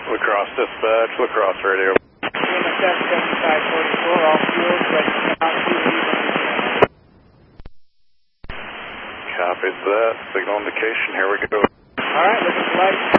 Lacrosse dispatch, Lacrosse radio. EMSF 7544, all fuels, ready to come out to you. Copies that. Signal indication, here we go. All right, looking for light.